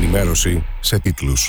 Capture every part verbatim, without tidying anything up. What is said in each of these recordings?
Ενημέρωση σε τίτλους.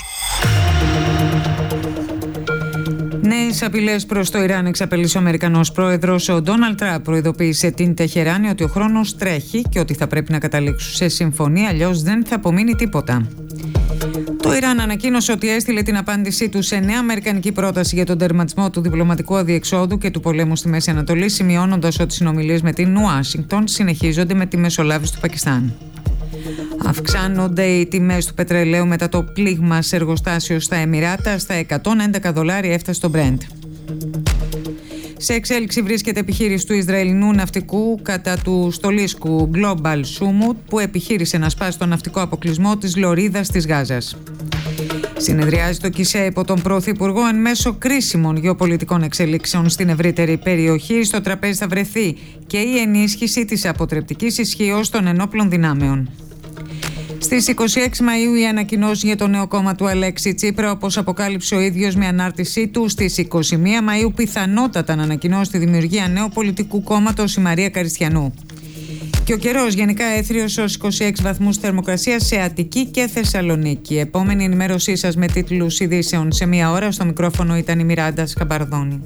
Νέες απειλές προς το Ιράν εξαπέλυσε ο Αμερικανός πρόεδρος. Ο Ντόναλντ Τραμπ προειδοποίησε την Τεχεράνη ότι ο χρόνος τρέχει και ότι θα πρέπει να καταλήξουν σε συμφωνία, αλλιώς δεν θα απομείνει τίποτα. Το Ιράν ανακοίνωσε ότι έστειλε την απάντησή του σε νέα αμερικανική πρόταση για τον τερματισμό του διπλωματικού αδιεξόδου και του πολέμου στη Μέση Ανατολή, σημειώνοντας ότι οι συνομιλίες με την Ουάσιγκτον συνεχίζονται με τη μεσολάβηση του Πακιστάν. Αυξάνονται οι τιμές του πετρελαίου μετά το πλήγμα σε εργοστάσιο στα Εμιράτα. Στα εκατόν έντεκα δολάρια έφτασε το Brent. Σε εξέλιξη βρίσκεται επιχείρηση του Ισραηλινού ναυτικού κατά του στολίσκου Global Sumut, που επιχείρησε να σπάσει τον ναυτικό αποκλεισμό της Λωρίδας της Γάζας. Συνεδριάζει το ΚΙΣΕ υπό τον Πρωθυπουργό εν μέσω κρίσιμων γεωπολιτικών εξελίξεων στην ευρύτερη περιοχή. Στο τραπέζι θα βρεθεί και η ενίσχυση της αποτρεπτικής ισχύως των ενόπλων δυνάμεων. Στις είκοσι έξι Μαΐου η ανακοινώση για το νέο κόμμα του Αλέξη Τσίπρα, όπως αποκάλυψε ο ίδιος με ανάρτησή του. Στις είκοσι μία Μαΐου πιθανότατα να ανακοινώσει τη δημιουργία νέου πολιτικού κόμματος η Μαρία Καριστιανού. Και ο καιρός γενικά έθριος ως είκοσι έξι βαθμούς θερμοκρασία σε Αττική και Θεσσαλονίκη. Επόμενη ενημέρωσή σας με τίτλους ειδήσεων σε μία ώρα. Στο μικρόφωνο ήταν η Μιράντα Σκαμπαρδόνη.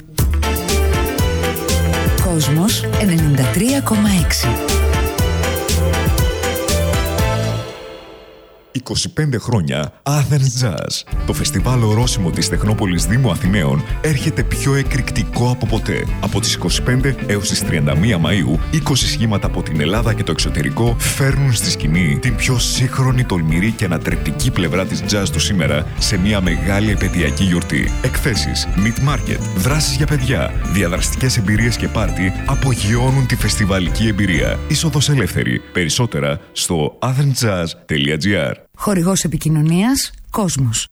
Κόσμος ενενήντα τρία κόμμα έξι. είκοσι πέντε χρόνια Athens Jazz. Το φεστιβάλ ορόσημο της Τεχνόπολης Δήμου Αθηναίων έρχεται πιο εκρηκτικό από ποτέ. Από τις είκοσι πέντε έως τις τριάντα μία Μαΐου, είκοσι σχήματα από την Ελλάδα και το εξωτερικό φέρνουν στη σκηνή την πιο σύγχρονη, τολμηρή και ανατρεπτική πλευρά της jazz του σήμερα σε μια μεγάλη επαιτειακή γιορτή. Εκθέσεις, meet market, δράσεις για παιδιά, διαδραστικές εμπειρίες και πάρτι απογειώνουν τη φεστιβαλική εμπειρία. Είσοδος ελεύθερη. Περισσότερα στο athensjazz τελεία gr. Χορηγός επικοινωνίας Κόσμος.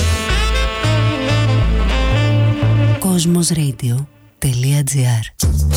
Κόσμος Radio τελεία gr.